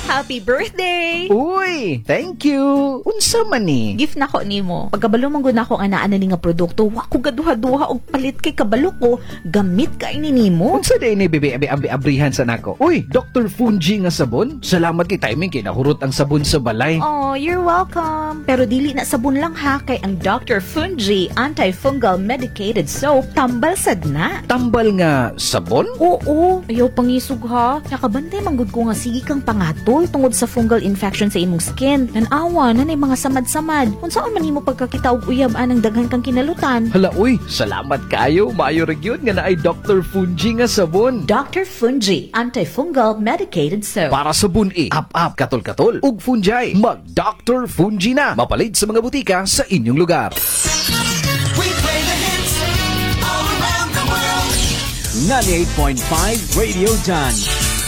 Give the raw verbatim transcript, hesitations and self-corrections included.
Happy birthday! Uy, thank you. Unsa man ni? Gift na ko nimo. Pagkabalo man gud nako nga naa ni nga produkto, wa ko gaduha-duha og palit kay kabalo ko. Gamit kay ni nimo. Unsa day ni bebe abi abrihan sa nako? Uy, Doctor Fungi nga sabon. Salamat kay timing kay nahurot ang sabon sa balay. Oh, you're welcome. Pero dili na sabon lang ha, kay ang Doctor Fungi Antifungal Medicated Soap tambal sad na. Tambal nga sabon? Oo, ayaw pangisog ha. Nakabantay manggod ko nga sige kang pangatol tungod sa fungal infection sa imong skin. Nanawa na nay mga samad-samad. Unsaon man nimo pagkakita og uyab anang daghan kang kinalutan? Hala uy, salamat kayo. Maayo ra gyud nga naay Doctor Fungi nga sabon. Doctor Fungi Antifungal Medicated Soap. Para sa bun-i, up-up, katol-katol, ug fungi, mag-Doctor Fungi na. Mapalit sa mga butika sa inyong lugar. We play the hits all around the world. ninety-eight point five Radio Done.